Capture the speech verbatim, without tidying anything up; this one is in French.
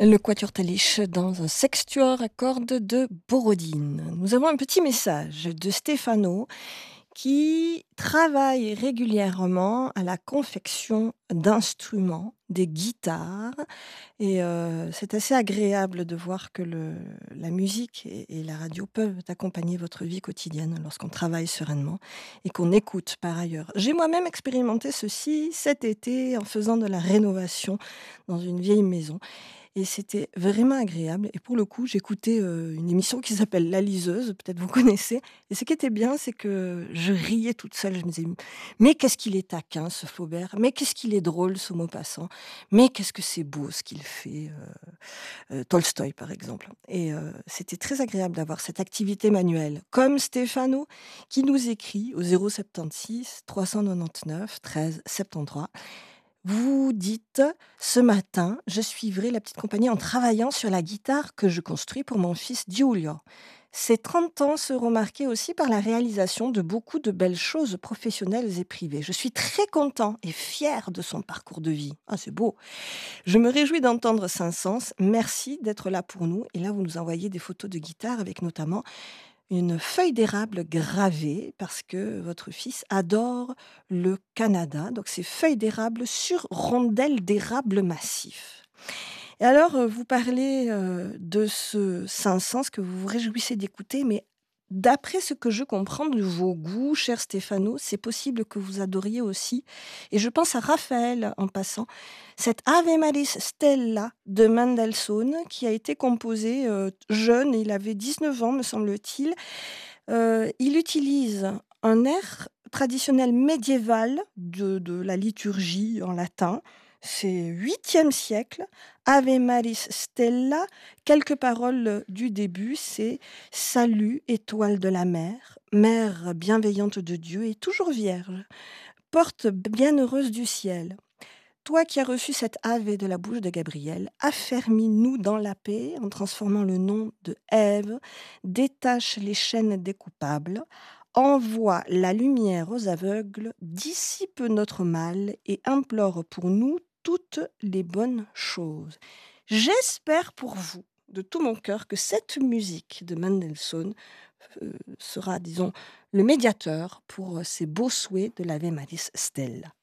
Le Quatuor Talich dans un sextuor à cordes de Borodine. Nous avons un petit message de Stefano qui travaille régulièrement à la confection d'instruments, des guitares. Et euh, c'est assez agréable de voir que le, la musique et, et la radio peuvent accompagner votre vie quotidienne lorsqu'on travaille sereinement et qu'on écoute par ailleurs. J'ai moi-même expérimenté ceci cet été en faisant de la rénovation dans une vieille maison. Et c'était vraiment agréable. Et pour le coup, j'écoutais euh, une émission qui s'appelle La Liseuse, peut-être vous connaissez. Et ce qui était bien, c'est que je riais toute seule. Je me disais, mais qu'est-ce qu'il est taquin, ce Flaubert. Mais qu'est-ce qu'il est drôle, ce Maupassant. Mais qu'est-ce que c'est beau, ce qu'il fait. Euh, euh, Tolstoï, par exemple. Et euh, c'était très agréable d'avoir cette activité manuelle. Comme Stéphano, qui nous écrit au zéro soixante-seize trois cent quatre-vingt-dix-neuf treize soixante-treize. Vous dites: «Ce matin, je suivrai la petite compagnie en travaillant sur la guitare que je construis pour mon fils Giulio. Ses trente ans seront marqués aussi par la réalisation de beaucoup de belles choses professionnelles et privées. Je suis très content et fier de son parcours de vie». Ah, c'est beau! Je me réjouis d'entendre Saint-Saëns. Merci d'être là pour nous. Et là, vous nous envoyez des photos de guitare avec notamment une feuille d'érable gravée parce que votre fils adore le Canada. Donc, c'est feuilles d'érable sur rondelles d'érable massif. Et alors, euh, vous parlez euh, de ce Saint-Saëns que vous vous réjouissez d'écouter, mais d'après ce que je comprends de vos goûts, cher Stéphano, c'est possible que vous adoriez aussi, et je pense à Raphaël en passant, cette Ave Maris Stella de Mendelssohn qui a été composée euh, jeune, il avait dix-neuf ans me semble-t-il. Euh, il utilise un air traditionnel médiéval de, de la liturgie en latin. C'est huitième siècle. Ave Maris Stella. Quelques paroles du début, c'est « Salut, étoile de la mer, mère bienveillante de Dieu et toujours vierge, porte bienheureuse du ciel. Toi qui as reçu cette Ave de la bouche de Gabriel, affermis-nous dans la paix en transformant le nom de Ève, détache les chaînes des coupables, envoie la lumière aux aveugles, dissipe notre mal et implore pour nous toutes les bonnes choses. » J'espère pour vous, de tout mon cœur, que cette musique de Mendelssohn euh, sera, disons, le médiateur pour ces beaux souhaits de l'Ave Maris Stella.